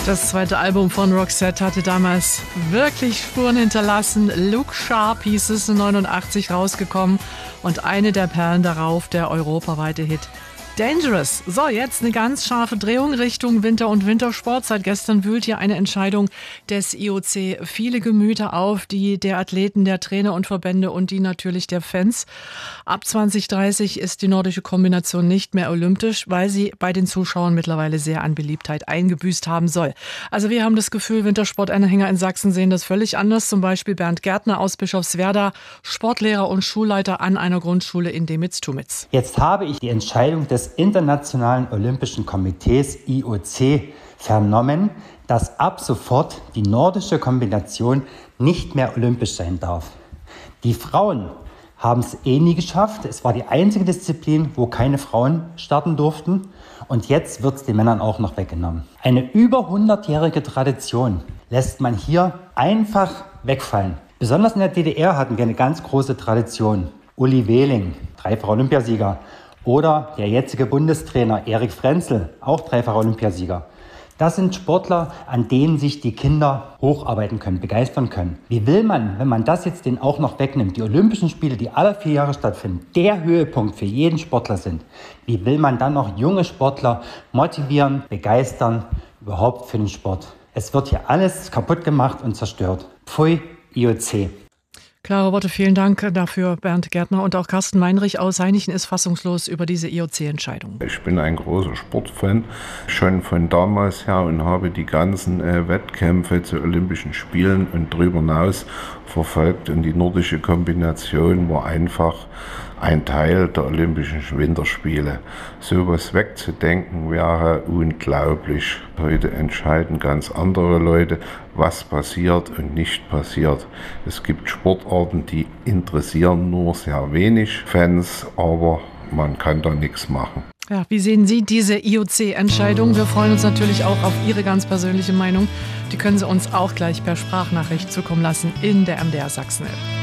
Das zweite Album von Roxette hatte damals wirklich Spuren hinterlassen. Look Sharp hieß es, 1989 rausgekommen und eine der Perlen darauf, der europaweite Hit Dangerous. So, jetzt eine ganz scharfe Drehung Richtung Winter und Wintersport. Seit gestern wühlt hier eine Entscheidung des IOC viele Gemüter auf, die der Athleten, der Trainer und Verbände und die natürlich der Fans. Ab 2030 ist die nordische Kombination nicht mehr olympisch, weil sie bei den Zuschauern mittlerweile sehr an Beliebtheit eingebüßt haben soll. Also wir haben das Gefühl, Wintersportanhänger in Sachsen sehen das völlig anders. Zum Beispiel Bernd Gärtner aus Bischofswerda, Sportlehrer und Schulleiter an einer Grundschule in Demitz-Tumitz. Jetzt habe ich die Entscheidung des Internationalen Olympischen Komitees IOC vernommen, dass ab sofort die nordische Kombination nicht mehr olympisch sein darf. Die Frauen haben es nie geschafft. Es war die einzige Disziplin, wo keine Frauen starten durften. Und jetzt wird es den Männern auch noch weggenommen. Eine über 100-jährige Tradition lässt man hier einfach wegfallen. Besonders in der DDR hatten wir eine ganz große Tradition. Uli Wehling, dreifacher Olympiasieger. Oder der jetzige Bundestrainer Erich Frenzel, auch dreifacher Olympiasieger. Das sind Sportler, an denen sich die Kinder hocharbeiten können, begeistern können. Wie will man, wenn man das jetzt denen auch noch wegnimmt, die Olympischen Spiele, die alle 4 Jahre stattfinden, der Höhepunkt für jeden Sportler sind, wie will man dann noch junge Sportler motivieren, begeistern, überhaupt für den Sport? Es wird hier alles kaputt gemacht und zerstört. Pfui, IOC. Klare Worte, vielen Dank dafür, Bernd Gärtner. Und auch Carsten Meinrich aus Heinichen ist fassungslos über diese IOC-Entscheidung. Ich bin ein großer Sportfan, schon von damals her, und habe die ganzen Wettkämpfe zu Olympischen Spielen und darüber hinaus verfolgt. Und die nordische Kombination war einfach ein Teil der Olympischen Winterspiele. Sowas wegzudenken wäre unglaublich. Heute entscheiden ganz andere Leute, was passiert und nicht passiert. Es gibt Sportarten, die interessieren nur sehr wenig Fans, aber man kann da nichts machen. Ja, wie sehen Sie diese IOC-Entscheidung? Wir freuen uns natürlich auch auf Ihre ganz persönliche Meinung. Die können Sie uns auch gleich per Sprachnachricht zukommen lassen in der MDR Sachsen-App.